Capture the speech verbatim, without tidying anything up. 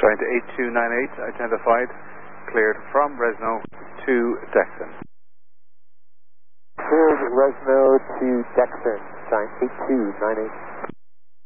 Giant eight two nine eight identified, cleared from Resno to Dexon. Cleared Resno to Dexon, Giant eight two nine eight.